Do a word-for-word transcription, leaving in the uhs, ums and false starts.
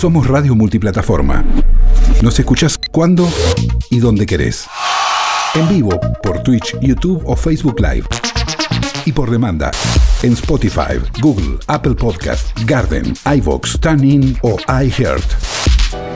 Somos radio multiplataforma. Nos escuchás cuando y donde querés. En vivo por Twitch, YouTube o Facebook Live. Y por demanda en Spotify, Google, Apple Podcast, Garden, iVoox, TuneIn o iHeart.